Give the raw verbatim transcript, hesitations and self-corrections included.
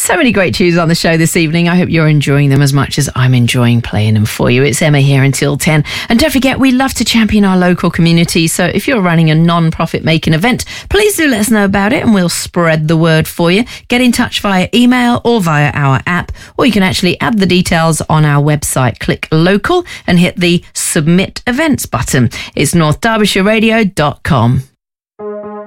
So many great tunes on the show this evening. I hope you're enjoying them as much as I'm enjoying playing them for you. It's Emma here until ten. And don't forget, we love to champion our local community. So if you're running a non-profit making event, please do let us know about it and we'll spread the word for you. Get in touch via email or via our app, or you can actually add the details on our website. Click local and hit the submit events button. It's north derbyshire radio dot com.